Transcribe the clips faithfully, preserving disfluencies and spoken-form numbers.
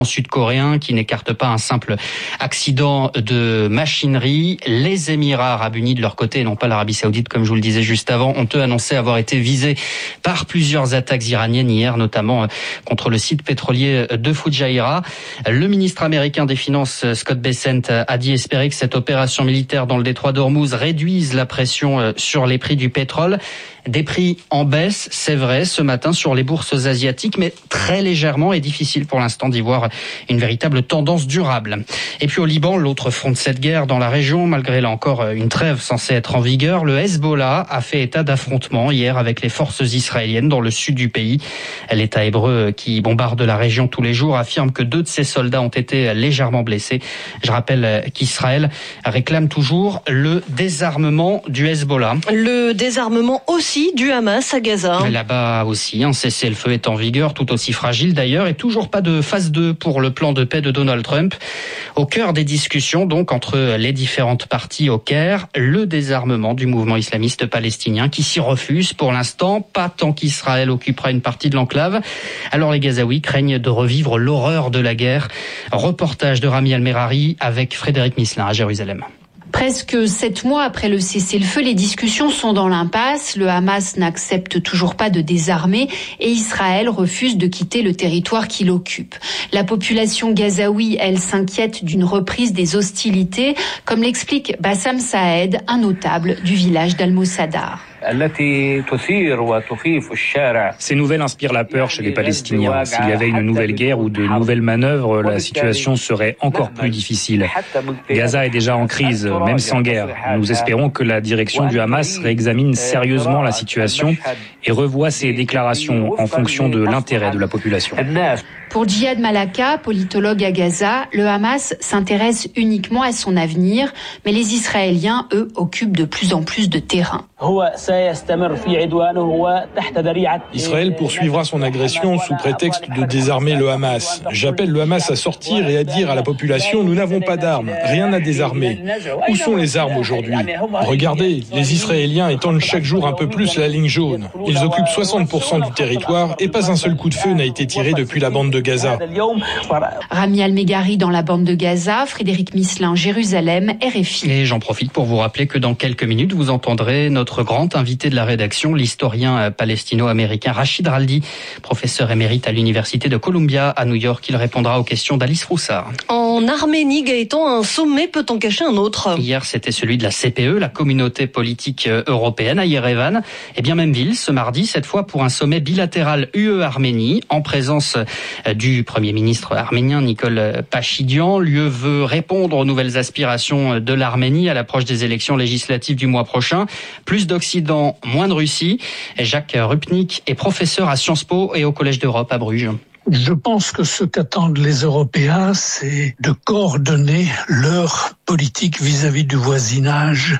Sud-coréen qui n'écarte pas un simple accident de machinerie. Les Émirats arabes unis de leur côté, et non pas l'Arabie saoudite comme je vous le disais juste avant, ont eux annoncé avoir été visés par plusieurs attaques iraniennes hier, notamment contre le site pétrolier de Fujairah. Le ministre américain des Finances, Scott Bessent, a dit espérer que cette opération militaire dans le détroit d'Ormuz réduise la pression sur les prix du pétrole. Des prix en baisse, c'est vrai, ce matin sur les bourses asiatiques, mais très légèrement et difficile pour l'instant d'y voir une véritable tendance durable. Et puis au Liban, l'autre front de cette guerre dans la région, malgré là encore une trêve censée être en vigueur, le Hezbollah a fait état d'affrontements hier avec les forces israéliennes dans le sud du pays. L'État hébreu qui bombarde la région tous les jours affirme que deux de ses soldats ont été légèrement blessés. Je rappelle qu'Israël réclame toujours le désarmement du Hezbollah. Le désarmement aussi du Hamas à Gaza. Là-bas aussi, un cessez-le-feu est en vigueur, tout aussi fragile d'ailleurs, et toujours pas de phase deux pour le plan de paix de Donald Trump. Au cœur des discussions donc entre les différentes parties au Caire, le désarmement du mouvement islamiste palestinien qui s'y refuse pour l'instant, pas tant qu'Israël occupera une partie de l'enclave. Alors les Gazaouis craignent de revivre l'horreur de la guerre. Reportage de Rami Al-Merari avec Frédéric Misselin à Jérusalem. Presque sept mois après le cessez-le-feu, les discussions sont dans l'impasse. Le Hamas n'accepte toujours pas de désarmer et Israël refuse de quitter le territoire qu'il occupe. La population gazaoui, elle, s'inquiète d'une reprise des hostilités, comme l'explique Bassam Saed, un notable du village d'Al-Mossadar. Ces nouvelles inspirent la peur chez les Palestiniens. S'il y avait une nouvelle guerre ou de nouvelles manœuvres, la situation serait encore plus difficile. Gaza est déjà en crise, même sans guerre. Nous espérons que la direction du Hamas réexamine sérieusement la situation et revoie ses déclarations en fonction de l'intérêt de la population. Pour Djihad Malaka, politologue à Gaza, le Hamas s'intéresse uniquement à son avenir, mais les Israéliens, eux, occupent de plus en plus de terrain. Israël poursuivra son agression sous prétexte de désarmer le Hamas. J'appelle le Hamas à sortir et à dire à la population « Nous n'avons pas d'armes, rien à désarmer ». Où sont les armes aujourd'hui ? Regardez, les Israéliens étendent chaque jour un peu plus la ligne jaune. Ils occupent soixante pour cent du territoire et pas un seul coup de feu n'a été tiré depuis la bande de Gaza. Rami Al-Megari dans la bande de Gaza, Frédéric Misselin, Jérusalem, R F I. Et j'en profite pour vous rappeler que dans quelques minutes, vous entendrez notre grand invité de la rédaction, l'historien palestino-américain Rachid Raldi, professeur émérite à l'université de Columbia à New York. Il répondra aux questions d'Alice Froussard. En Arménie, Gaëtan, un sommet peut en cacher un autre. Hier, c'était celui de la C P E, la communauté politique européenne, à Yerevan. Et bien même ville, ce mardi, cette fois pour un sommet bilatéral U E-Arménie, en présence du Premier ministre arménien Nikol Pachidian. L'U E veut répondre aux nouvelles aspirations de l'Arménie à l'approche des élections législatives du mois prochain. Plus d'Occident, moins de Russie. Jacques Rupnik est professeur à Sciences Po et au Collège d'Europe à Bruges. Je pense que ce qu'attendent les Européens, c'est de coordonner leur politique vis-à-vis du voisinage,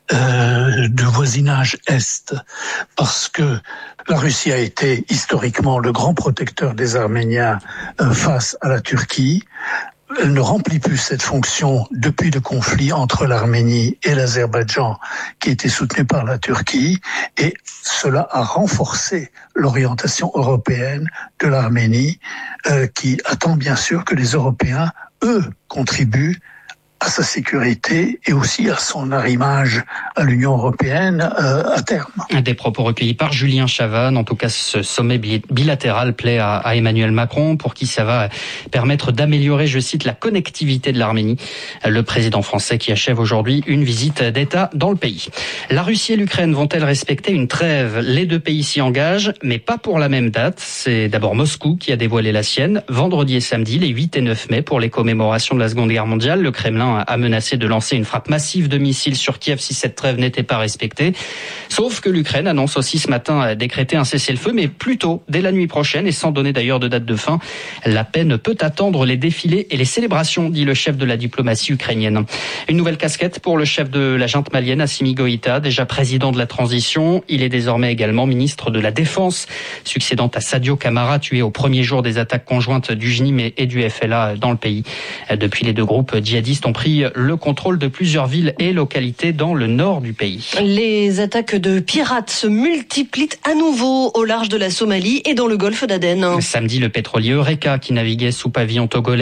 euh, du voisinage Est. Parce que la Russie a été historiquement le grand protecteur des Arméniens euh, face à la Turquie. Elle ne remplit plus cette fonction depuis le conflit entre l'Arménie et l'Azerbaïdjan qui était soutenu par la Turquie, et cela a renforcé l'orientation européenne de l'Arménie euh, qui attend bien sûr que les Européens, eux, contribuent à sa sécurité et aussi à son arrimage à l'Union européenne euh, à terme. Des propos recueillis par Julien Chavannes. En tout cas, ce sommet bilatéral plaît à, à Emmanuel Macron, pour qui ça va permettre d'améliorer, je cite, la connectivité de l'Arménie. Le président français qui achève aujourd'hui une visite d'État dans le pays. La Russie et l'Ukraine vont-elles respecter une trêve ? Les deux pays s'y engagent, mais pas pour la même date. C'est d'abord Moscou qui a dévoilé la sienne. Vendredi et samedi, les huit et neuf mai, pour les commémorations de la Seconde Guerre mondiale, le Kremlin a menacé de lancer une frappe massive de missiles sur Kiev si cette trêve n'était pas respectée. Sauf que l'Ukraine annonce aussi ce matin décréter un cessez-le-feu, mais plutôt dès la nuit prochaine, et sans donner d'ailleurs de date de fin. La paix ne peut attendre les défilés et les célébrations, dit le chef de la diplomatie ukrainienne. Une nouvelle casquette pour le chef de la junte malienne, Assimi Goïta, déjà président de la transition. Il est désormais également ministre de la Défense, succédant à Sadio Camara, tué au premier jour des attaques conjointes du J N I M et du F L A dans le pays. Depuis, les deux groupes djihadistes ont pris pris le contrôle de plusieurs villes et localités dans le nord du pays. Les attaques de pirates se multiplient à nouveau au large de la Somalie et dans le golfe d'Aden. Samedi, le pétrolier Eureka, qui naviguait sous pavillon togolais,